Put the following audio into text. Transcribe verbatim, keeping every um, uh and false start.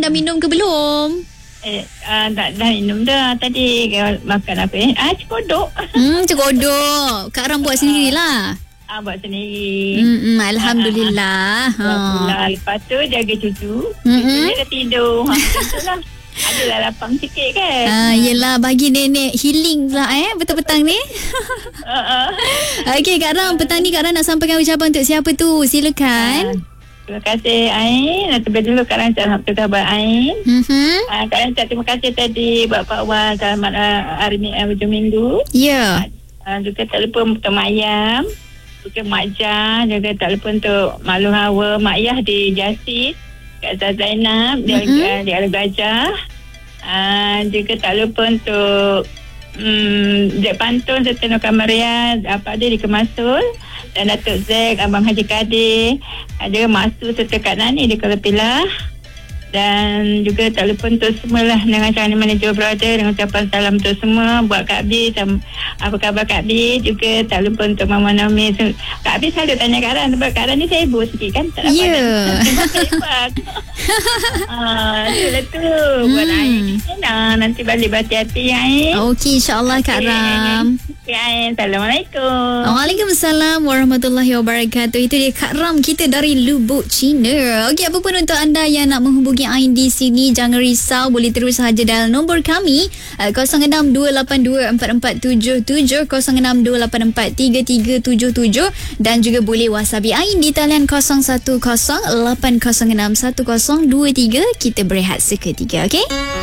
dah minum ke belum? Eh, uh, dah, dah minum dah tadi. Makan apa eh? Ah, cekodok. Hmm, cekodok. Kak Ram buat sendirilah. Ah, buat sendiri. Hmm, Alhamdulillah. Ah, ha. Lepas tu jaga cucu. Mm-mm. Cucu dia dah tidur. Ha, itulah. Adalah lapang sikit kan. Ah, yelah, bagi nenek healing pula eh petang-petang ni. Uh-uh. Okey Kak Ram, petang ni Kak Ram nak sampaikan ucapan untuk siapa tu? Silakan. Uh, terima kasih Ain. Terlebih dulu Kak Rancak nak berkata buat Ain. Mhm. Uh, Kak Rancak terima kasih tadi buat Pak Wan selamat uh, hari ni uh, hujung minggu. Ya. Yeah. Uh, juga tak lupa untuk Mak Ayam, juga Mak Jan, juga tak lupa untuk Mak Lu Hawa, Mak Yah di Jasis, Kak Zah Zainab di, mm-hmm. uh, di Al-Gajah. Uh, juga tak lupa untuk um, Dek Pantun serta Nuka Maria, apa dia di Kemasul, dan Datuk Zek, Abang Haji Kadir, ada Mak Su serta Kak Nani di Kuala Pilah. Dan juga tak lupa untuk semualah dengan Channel Manager Brother, dengan ucapan salam untuk semua buat Kak Bi. Apa khabar Kak Bi? Juga tak lupa untuk Mama Naomi. Kak Bi selalu tanya Kak Ran, sebab Kak Ran ni sibuk sikit kan, tak dapat yeah. ah, itulah tu buat Ain nah, nanti balik berhati-hati Ain. Okey, insyaAllah Kak Ram. Okay, Ain. Assalamualaikum. Waalaikumsalam warahmatullahi wabarakatuh. Itu dia Kak Ram kita dari Lubuk, China. Okey, apa pun untuk anda yang nak menghubungi Ain di sini, jangan risau, boleh terus saja dial nombor kami uh, kosong enam dua lapan dua empat empat tujuh tujuh, kosong enam dua lapan empat tiga tiga tujuh tujuh, dan juga boleh whatsappi Ain di talian kosong satu kosong lapan kosong enam satu kosong dua tiga. Kita berehat seketika, okey?